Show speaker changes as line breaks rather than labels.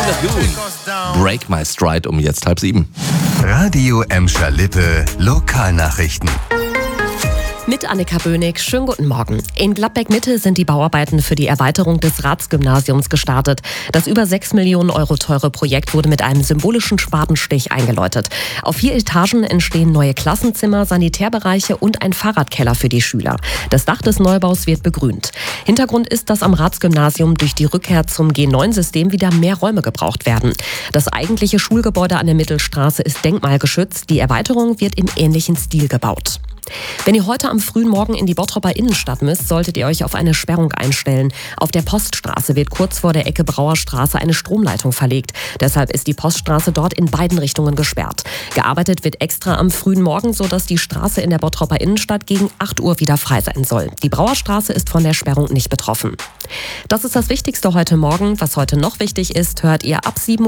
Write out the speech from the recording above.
Break My Stride um jetzt 6:30.
Radio Emscher Lippe Lokalnachrichten.
Mit Annika Bönig, schönen guten Morgen. In Gladbeck-Mitte sind die Bauarbeiten für die Erweiterung des Ratsgymnasiums gestartet. Das über 6 Millionen Euro teure Projekt wurde mit einem symbolischen Spatenstich eingeläutet. Auf 4 Etagen entstehen neue Klassenzimmer, Sanitärbereiche und ein Fahrradkeller für die Schüler. Das Dach des Neubaus wird begrünt. Hintergrund ist, dass am Ratsgymnasium durch die Rückkehr zum G9-System wieder mehr Räume gebraucht werden. Das eigentliche Schulgebäude an der Mittelstraße ist denkmalgeschützt. Die Erweiterung wird im ähnlichen Stil gebaut. Wenn ihr heute am frühen Morgen in die Bottroper Innenstadt müsst, solltet ihr euch auf eine Sperrung einstellen. Auf der Poststraße wird kurz vor der Ecke Brauerstraße eine Stromleitung verlegt. Deshalb ist die Poststraße dort in beiden Richtungen gesperrt. Gearbeitet wird extra am frühen Morgen, sodass die Straße in der Bottroper Innenstadt gegen 8 Uhr wieder frei sein soll. Die Brauerstraße ist von der Sperrung nicht betroffen. Das ist das Wichtigste heute Morgen. Was heute noch wichtig ist, hört ihr ab 7